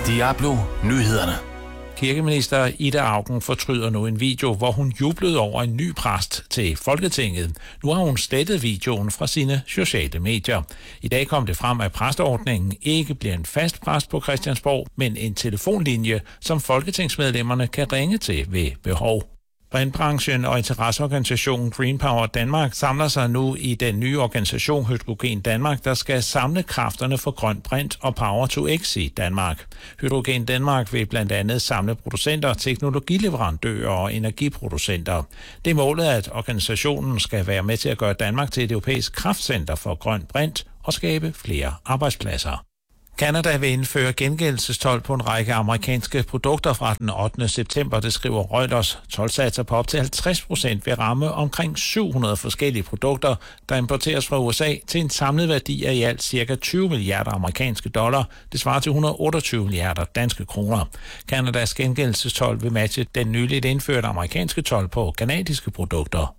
Diablo Nyhederne. Kirkeminister Ida Auken fortryder nu en video, hvor hun jublede over en ny præst til Folketinget. Nu har hun slettet videoen fra sine sociale medier. I dag kom det frem, at præsteordningen ikke bliver en fast præst på Christiansborg, men en telefonlinje, som folketingsmedlemmerne kan ringe til ved behov. Brintbranchen og interesseorganisationen Green Power Danmark samler sig nu i den nye organisation Hydrogen Danmark, der skal samle kræfterne for grøn brint og Power to X i Danmark. Hydrogen Danmark vil blandt andet samle producenter, teknologileverandører og energiproducenter. Det er målet, at organisationen skal være med til at gøre Danmark til et europæisk kraftcenter for grøn brint og skabe flere arbejdspladser. Canada vil indføre gengældelsestolv på en række amerikanske produkter fra den 8. september, det skriver Reuters. Toldsatser på op til 50% vil ramme omkring 700 forskellige produkter, der importeres fra USA til en samlet værdi af i alt ca. 20 milliarder amerikanske dollar. Det svarer til 128 milliarder danske kroner. Canadas gengældelsestolv vil matche den nyligt indførte amerikanske told på canadiske produkter.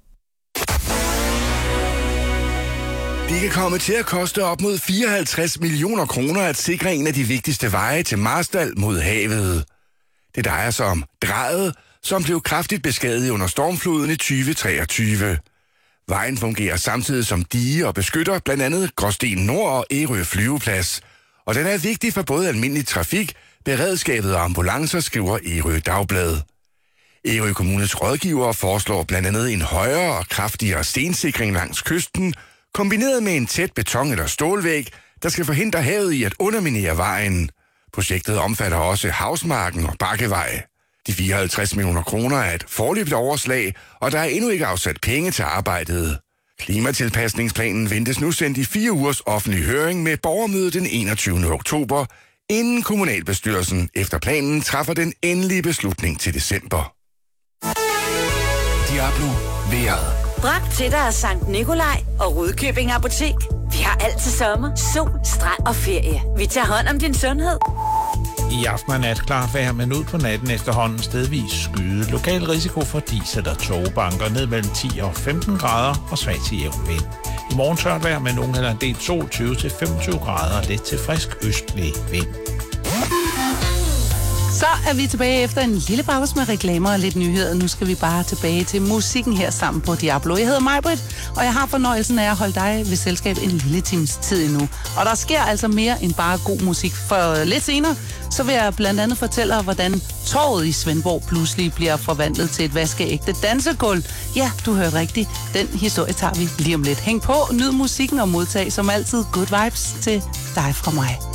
Det kan komme til at koste op mod 54 millioner kroner at sikre en af de vigtigste veje til Marstal mod havet. Det drejer sig om Drejet, som blev kraftigt beskadiget under stormfloden i 2023. Vejen fungerer samtidig som dige og beskytter blandt andet Gråsten Nord og Ærø flyveplads. Og den er vigtig for både almindelig trafik, beredskabet og ambulancer, skriver Ærø Dagblad. Ærø Kommunes rådgivere foreslår blandt andet en højere og kraftigere stensikring langs kysten, kombineret med en tæt beton- eller stålvæg, der skal forhindre havet i at underminere vejen. Projektet omfatter også Havsmarken og Bakkevej. De 54 millioner kroner er et foreløbigt overslag, og der er endnu ikke afsat penge til arbejdet. Klimatilpasningsplanen ventes nu sendt i 4 ugers offentlig høring med borgermøde den 21. oktober, inden kommunalbestyrelsen efter planen træffer den endelige beslutning til december. Diablo vejret. Bragt til dig af Sankt Nikolaj og Rudkøbing Apotek. Vi har alt til sommer, sol, strand og ferie. Vi tager hånd om din sundhed. I aften og nat klart vejr, men ud på natten efterhånden stedvis skyde. Lokal risiko for dis eller tågebanker ned mellem 10 og 15 grader og svag til jævn vind. I morgen tørt vejr med nogen eller en del sol 20-25 grader og lidt til frisk østlig vind. Så er vi tilbage efter en lille pause med reklamer og lidt nyheder. Nu skal vi bare tilbage til musikken her sammen på Diablo. Jeg hedder Majbrit, og jeg har fornøjelsen af at holde dig ved selskab en lille times tid endnu. Og der sker altså mere end bare god musik. For lidt senere, så vil jeg blandt andet fortælle dig, hvordan torvet i Svendborg pludselig bliver forvandlet til et vaskeægte dansegulv. Ja, du hørte rigtigt. Den historie tager vi lige om lidt. Hæng på, nyd musikken og modtag som altid good vibes til dig fra mig.